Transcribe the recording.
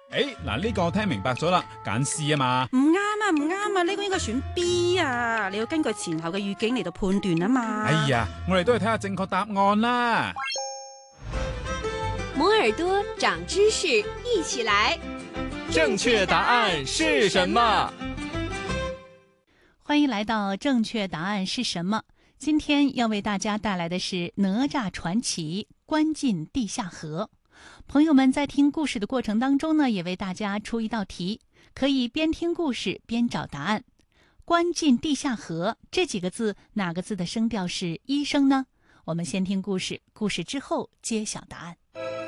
嗱呢個我聽明白咗啦，揀 C 啊嘛。 唔啱啊，唔啱啊，呢個應該選 B 啊，你要根據前後嘅語境嚟到判斷啊嘛。 哎呀，我哋都係睇下正確答案啦。 摩耳朵長知識，一起來。 正確答案是什麼？ 歡迎來到正確答案是什麼？今天要為大家帶來的是哪吒傳奇關進地下河。朋友們在聽故事的過程當中呢，也為大家出一道題，可以邊聽故事邊找答案。關進地下河這幾個字，哪個字的聲調是一聲呢？我們先聽故事，故事之後揭曉答案。